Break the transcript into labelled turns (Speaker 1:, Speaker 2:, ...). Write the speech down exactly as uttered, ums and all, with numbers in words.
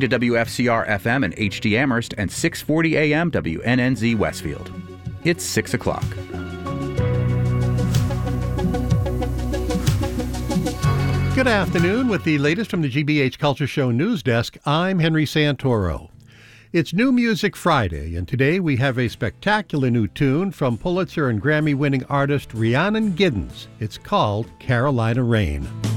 Speaker 1: To W F C R F M and H D Amherst and six forty A M W N N Z Westfield. It's six o'clock.
Speaker 2: Good afternoon. With the latest from the G B H Culture Show News Desk, I'm Henry Santoro. It's New Music Friday, and today we have a spectacular new tune from Pulitzer and Grammy-winning artist Rhiannon Giddens. It's called Carolina Rain.